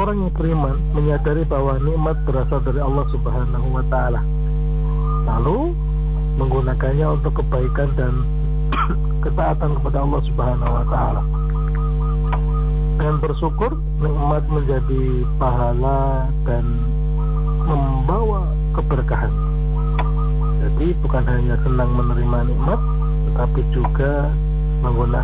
orang yang beriman menyadari bahwa nikmat berasal dari Allah Subhanahu wa Ta'ala, lalu menggunakannya untuk kebaikan dan ketaatan kepada Allah Subhanahu wa Ta'ala. Dengan bersyukur, nikmat menjadi pahala dan membawa keberkahan. Jadi bukan hanya senang menerima nikmat, tetapi juga menggunakan